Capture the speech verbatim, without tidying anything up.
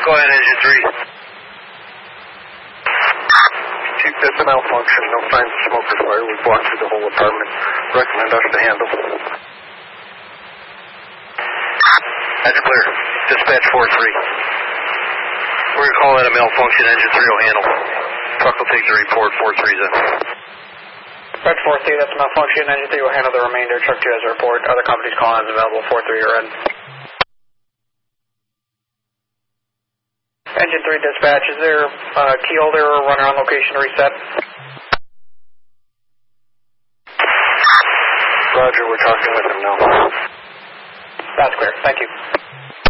Go ahead, engine three. Chief, that's a malfunction. No signs of smoke or fire. We've walked through the whole apartment. Recommend us to handle. That's clear. Dispatch four three. We're going to call that a malfunction. Engine three will handle. Truck will take the report. four three's in. Dispatch four three, that's a malfunction. Engine three will handle the remainder. Truck two has a report. Other companies calling is available. four three are in. Engine three dispatch, is there a key holder or runner on location to reset? Roger, we're talking with him now. That's clear. Thank you.